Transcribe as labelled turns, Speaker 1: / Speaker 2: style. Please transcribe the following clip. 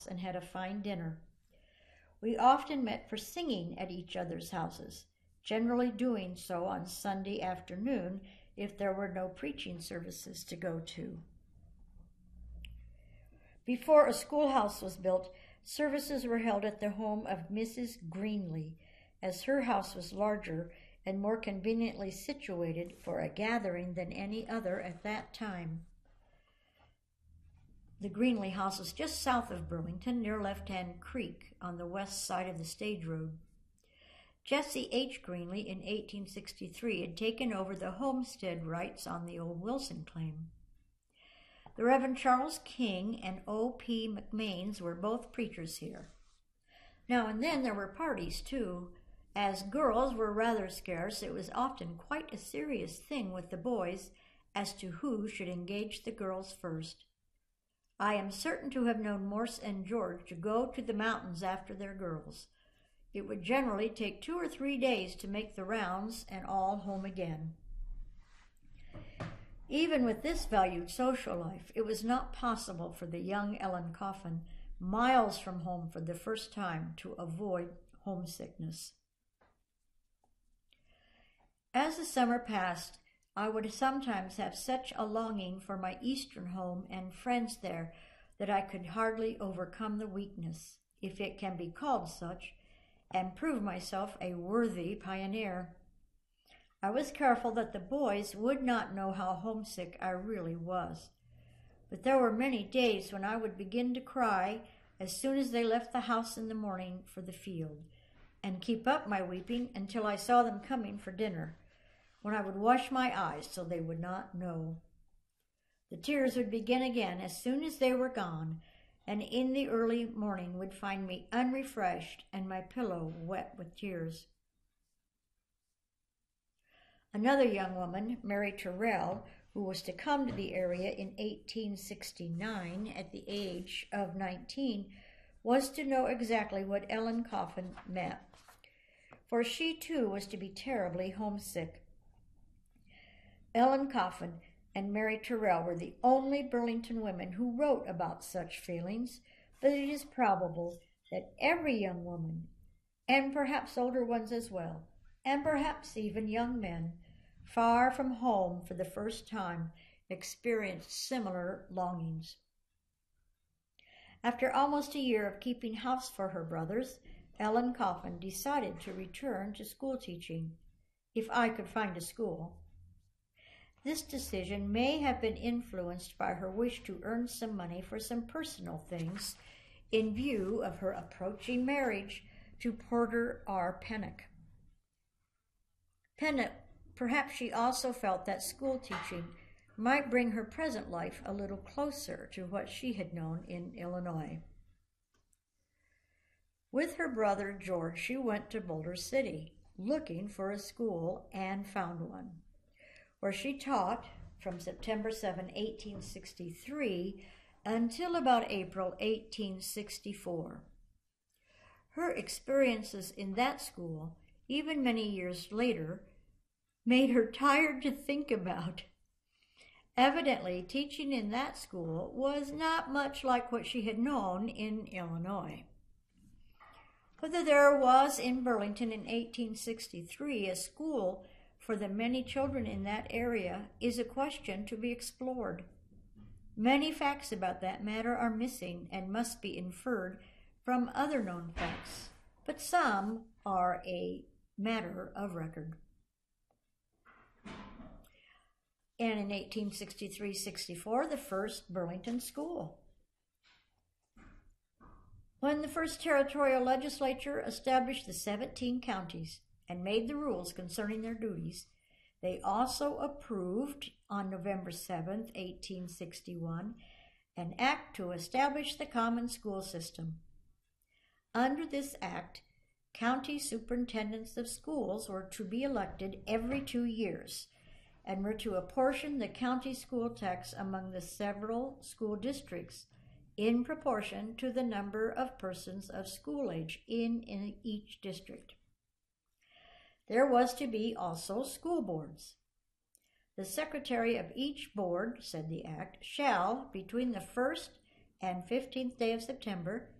Speaker 1: and had a fine dinner. We often met for singing at each other's houses, generally doing so on Sunday afternoon if there were no preaching services to go to. Before a schoolhouse was built, services were held at the home of Mrs. Greenley, as her house was larger and more conveniently situated for a gathering than any other at that time. The Greenley house was just south of Burlington, near Left-Hand Creek, on the west side of the stage road. Jesse H. Greenley in 1863 had taken over the homestead rights on the old Wilson claim. The Reverend Charles King and O.P. McMains were both preachers here. Now and then there were parties, too. As girls were rather scarce, it was often quite a serious thing with the boys as to who should engage the girls first. I am certain to have known Morse and George to go to the mountains after their girls. It would generally take 2 or 3 days to make the rounds and all home again. Even with this valued social life, it was not possible for the young Ellen Coffin, miles from home for the first time, to avoid homesickness. As the summer passed, I would sometimes have such a longing for my Eastern home and friends there that I could hardly overcome the weakness, if it can be called such, and prove myself a worthy pioneer. I was careful that the boys would not know how homesick I really was, but there were many days when I would begin to cry as soon as they left the house in the morning for the field, and keep up my weeping until I saw them coming for dinner, when I would wash my eyes so they would not know. The tears would begin again as soon as they were gone, and in the early morning would find me unrefreshed and my pillow wet with tears. Another young woman, Mary Terrell, who was to come to the area in 1869 at the age of 19, was to know exactly what Ellen Coffin meant, for she too was to be terribly homesick. Ellen Coffin and Mary Terrell were the only Burlington women who wrote about such feelings, but it is probable that every young woman, and perhaps older ones as well, and perhaps even young men, far from home for the first time, experienced similar longings. After almost a year of keeping house for her brothers, Ellen Coffin decided to return to school teaching, if I could find a school. This decision may have been influenced by her wish to earn some money for some personal things in view of her approaching marriage to Porter R. Pennock. Perhaps she also felt that school teaching might bring her present life a little closer to what she had known in Illinois. With her brother George, she went to Boulder City, looking for a school, and found one, where she taught from September 7, 1863, until about April 1864. Her experiences in that school, even many years later, made her tired to think about. Evidently, teaching in that school was not much like what she had known in Illinois. Whether there was in Burlington in 1863 a school for the many children in that area is a question to be explored. Many facts about that matter are missing and must be inferred from other known facts, but some are a matter of record. And in 1863-64, the first Burlington school. When the first territorial legislature established the 17 counties and made the rules concerning their duties, they also approved on November 7, 1861, an act to establish the common school system. Under this act, county superintendents of schools were to be elected every 2 years and were to apportion the county school tax among the several school districts in proportion to the number of persons of school age in each district. There was to be also school boards. The secretary of each board, said the act, shall, between the first and 15th day of September,